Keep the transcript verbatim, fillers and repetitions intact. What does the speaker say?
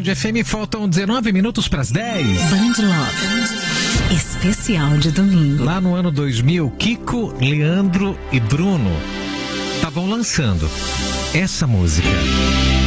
Tarde F M, faltam dezenove minutos para as dez. Band Love, especial de domingo. Lá no ano dois mil, Kiko, Leandro e Bruno estavam lançando essa música.